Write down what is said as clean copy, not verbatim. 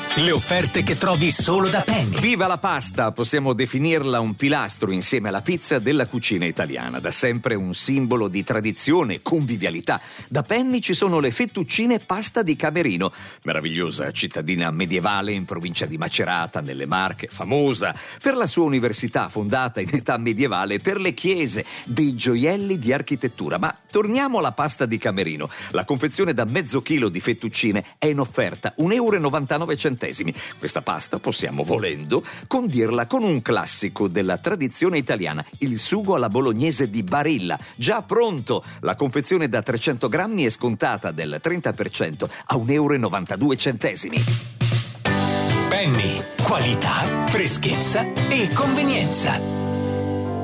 Le offerte che trovi solo da Penny. Viva la pasta! Possiamo definirla un pilastro insieme alla pizza della cucina italiana. Da sempre un simbolo di tradizione e convivialità. Da Penny ci sono le fettuccine pasta di Camerino, meravigliosa cittadina medievale in provincia di Macerata, nelle Marche, famosa per la sua università fondata in età medievale, per le chiese, dei gioielli di architettura. Ma torniamo alla pasta di Camerino. La confezione da mezzo chilo di fettuccine è in offerta €1,99. Questa pasta possiamo, volendo, condirla con un classico della tradizione italiana, il sugo alla bolognese di Barilla, già pronto. La confezione da 300 grammi è scontata del 30% a €1,92. Penny, qualità, freschezza e convenienza.